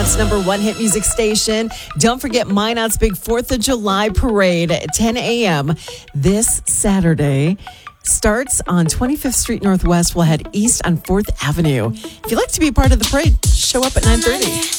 Minot's number one hit music station. Don't forget Minot's big 4th of July parade at 10 a.m. this Saturday. Starts on 25th Street Northwest. We'll head east on 4th Avenue. If you'd like to be part of the parade, show up at 9:30.